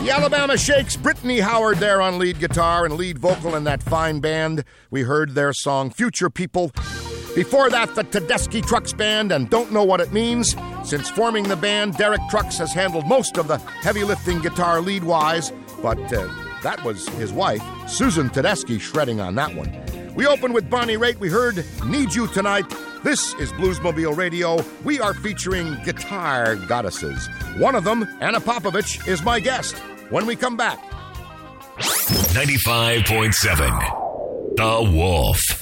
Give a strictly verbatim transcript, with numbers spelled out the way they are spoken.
The Alabama Shakes, Brittany Howard there on lead guitar and lead vocal in that fine band. We heard their song Future People. Before that, the Tedeschi Trucks Band, and don't know what it means. Since forming the band, Derek Trucks has handled most of the heavy lifting guitar lead-wise, but uh, that was his wife, Susan Tedeschi, shredding on that one. We opened with Bonnie Raitt. We heard Need You Tonight. This is Bluesmobile Radio. We are featuring guitar goddesses. One of them, Anna Popovich, is my guest. When we come back. ninety-five point seven The Wolf.